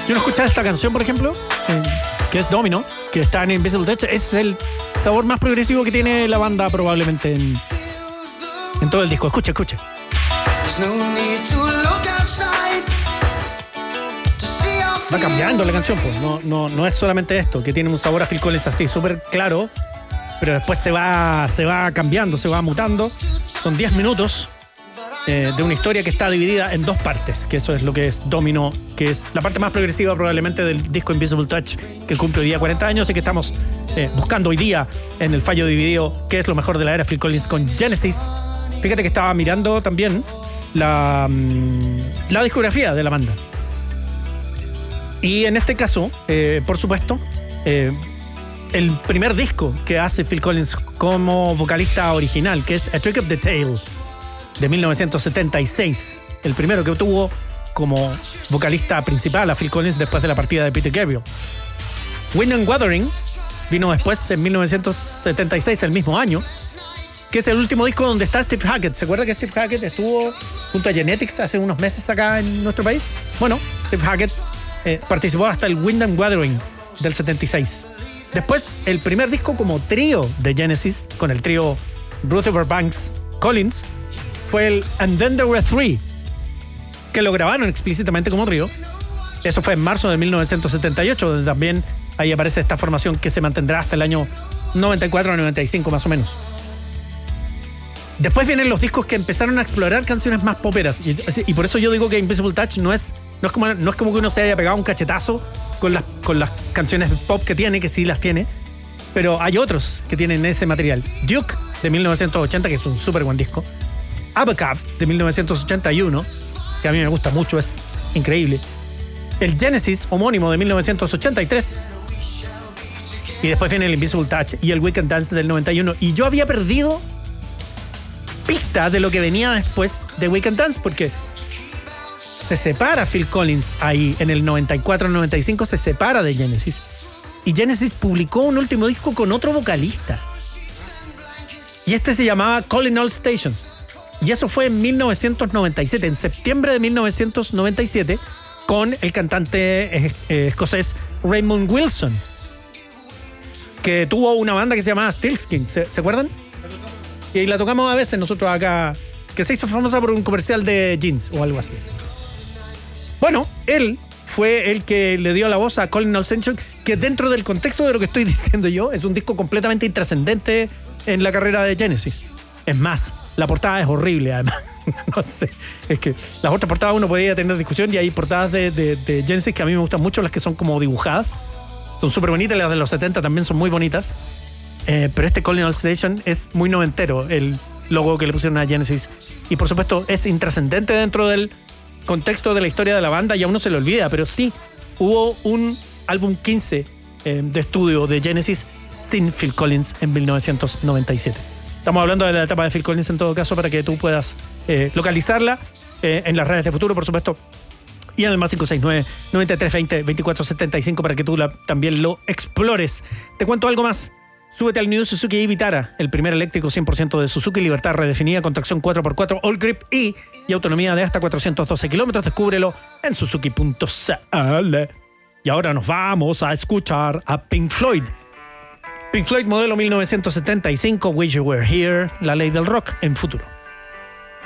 Yo no escuchaba esta canción, por ejemplo, que es Domino, que está en Invisible Touch. Es el sabor más progresivo que tiene la banda probablemente en todo el disco. Escucha. Va cambiando la canción, pues. No es solamente esto, que tiene un sabor a Phil Collins así, súper claro, pero después se va cambiando, se va mutando. Son 10 minutos de una historia que está dividida en dos partes, que eso es lo que es Domino, que es la parte más progresiva probablemente del disco Invisible Touch, que cumple hoy día 40 años y que estamos buscando hoy día en el fallo dividido qué es lo mejor de la era Phil Collins con Genesis. Fíjate que estaba mirando también la discografía de la banda. Y en este caso, por supuesto, el primer disco que hace Phil Collins como vocalista original, que es A Trick of the Tail, de 1976. El primero que tuvo como vocalista principal a Phil Collins después de la partida de Peter Gabriel. Wind and Wuthering vino después en 1976, el mismo año, que es el último disco donde está Steve Hackett. ¿Se acuerda que Steve Hackett estuvo junto a Genetics hace unos meses acá en nuestro país? Bueno, Steve Hackett participó hasta el Wind and Wuthering del 76. Después, el primer disco como trío de Genesis, con el trío Rutherford Banks Collins, fue el And Then There Were Three, que lo grabaron explícitamente como trío. Eso fue en marzo de 1978, donde también ahí aparece esta formación que se mantendrá hasta el año 94 o 95 más o menos. Después vienen los discos que empezaron a explorar canciones más poperas, y por eso yo digo que Invisible Touch no es como que uno se haya pegado un cachetazo con las canciones pop que tiene, que sí las tiene, pero hay otros que tienen ese material. Duke, de 1980, que es un súper buen disco. Abacab, de 1981, que a mí me gusta mucho, es increíble. El Genesis, homónimo, de 1983. Y después viene el Invisible Touch y el We Can Dance del 91. Y yo había perdido pista de lo que venía después de We Can Dance, porque se separa Phil Collins ahí en el 94-95, se separa de Genesis. Y Genesis publicó un último disco con otro vocalista. Y este se llamaba Calling All Stations. Y eso fue en 1997, en septiembre de 1997, con el cantante escocés Raymond Wilson, que tuvo una banda que se llamaba Steelskin. ¿Se acuerdan? Y la tocamos a veces nosotros acá, que se hizo famosa por un comercial de jeans o algo así. Bueno, él fue el que le dio la voz a Calling All Stations, que dentro del contexto de lo que estoy diciendo yo, es un disco completamente intrascendente en la carrera de Genesis. Es más, la portada es horrible, además. No sé, es que las otras portadas uno podía tener discusión, y hay portadas de Genesis que a mí me gustan mucho, las que son como dibujadas. Son súper bonitas, las de los 70 también son muy bonitas. Pero este Calling All Station es muy noventero, el logo que le pusieron a Genesis. Y por supuesto es intrascendente dentro del contexto de la historia de la banda, y a uno se le olvida, pero sí, hubo un álbum 15 de estudio de Genesis sin Phil Collins en 1997. Estamos hablando de la etapa de Phil Collins en todo caso, para que tú puedas localizarla en las redes de Futuro, por supuesto, y en el más 569-9320-2475 para que tú también lo explores. Te cuento algo más. Súbete al New Suzuki Vitara, el primer eléctrico 100% de Suzuki, libertad redefinida con tracción 4x4, all grip y autonomía de hasta 412 kilómetros. Descúbrelo en suzuki.cl. Y ahora nos vamos a escuchar a Pink Floyd. Pink Floyd, modelo 1975, Wish You Were Here, la ley del rock en Futuro.